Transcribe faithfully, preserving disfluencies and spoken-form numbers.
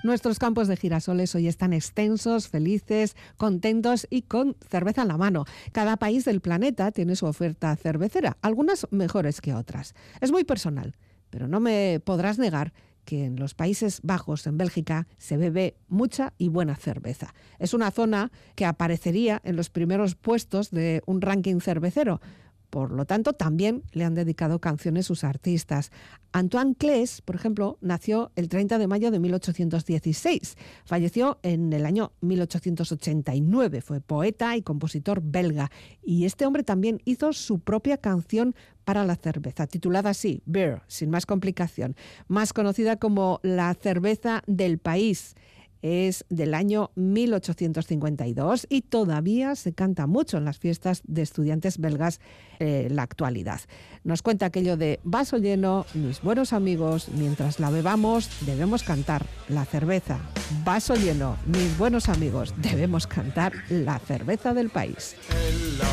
Nuestros campos de girasoles hoy están extensos, felices, contentos y con cerveza en la mano. Cada país del planeta tiene su oferta cervecera, algunas mejores que otras. Es muy personal, pero no me podrás negar que en los Países Bajos, en Bélgica, se bebe mucha y buena cerveza. Es una zona que aparecería en los primeros puestos de un ranking cervecero. Por lo tanto, también le han dedicado canciones sus artistas. Antoine Claes, por ejemplo, nació el treinta de mayo de mil ochocientos dieciséis. Falleció en el año mil ochocientos ochenta y nueve. Fue poeta y compositor belga. Y este hombre también hizo su propia canción para la cerveza, titulada así, Beer, sin más complicación. Más conocida como La cerveza del país. Es del año mil ochocientos cincuenta y dos y todavía se canta mucho en las fiestas de estudiantes belgas en eh, la actualidad. Nos cuenta aquello de vaso lleno, mis buenos amigos, mientras la bebamos debemos cantar la cerveza. Vaso lleno, mis buenos amigos, debemos cantar la cerveza del país.